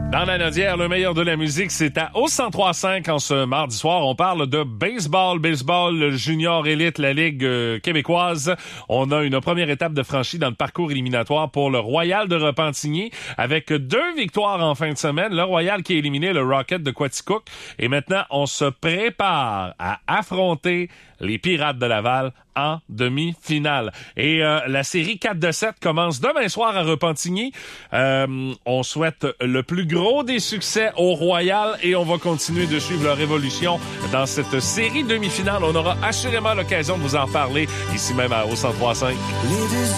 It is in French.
Dans la Nodière, le meilleur de la musique, c'est à au 103.5 en ce mardi soir. On parle de baseball junior élite, la Ligue québécoise. On a une première étape de franchie dans le parcours éliminatoire pour le Royal de Repentigny avec 2 victoires en fin de semaine. Le Royal qui a éliminé le Rocket de Quaticook. Et maintenant, on se prépare à affronter les Pirates de Laval en demi-finale. Et la série 4-7 commence demain soir à Repentigny. On souhaite le plus gros des succès au Royal et on va continuer de suivre leur évolution dans cette série demi-finale. On aura assurément l'occasion de vous en parler ici même à au 103.5.